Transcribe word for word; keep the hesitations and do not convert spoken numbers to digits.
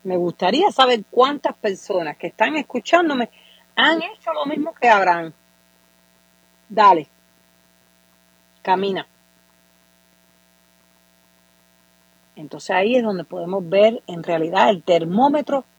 Me gustaría saber cuántas personas que están escuchándome han hecho lo mismo que Abraham. Dale, camina. Entonces ahí es donde podemos ver en realidad el termómetro